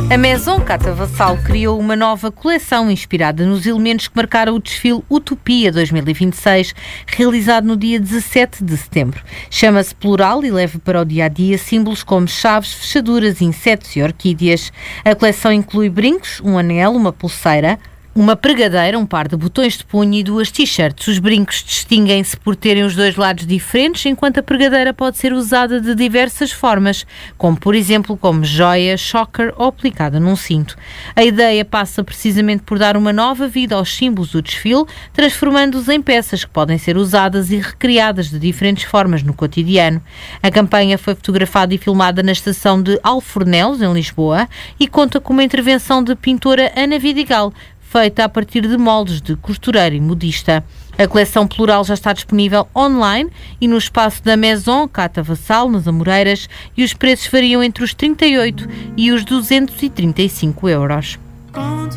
A Maison Cata Vassal criou uma nova coleção inspirada nos elementos que marcaram o desfile Utopia 2026, realizado no dia 17 de setembro. Chama-se Plural e leva para o dia-a-dia símbolos como chaves, fechaduras, insetos e orquídeas. A coleção inclui brincos, um anel, uma pulseira, uma pregadeira, um par de botões de punho e 2 t-shirts. Os brincos distinguem-se por terem os 2 lados diferentes, enquanto a pregadeira pode ser usada de diversas formas, como por exemplo como joia, choker ou aplicada num cinto. A ideia passa precisamente por dar uma nova vida aos símbolos do desfile, transformando-os em peças que podem ser usadas e recriadas de diferentes formas no cotidiano. A campanha foi fotografada e filmada na estação de Alfornelos, em Lisboa, e conta com uma intervenção de pintora Ana Vidigal, feita a partir de moldes de costureira e modista. A coleção Plural já está disponível online e no espaço da Maison Cata Vassal, nas Amoreiras, e os preços variam entre os 38 e os 235 euros.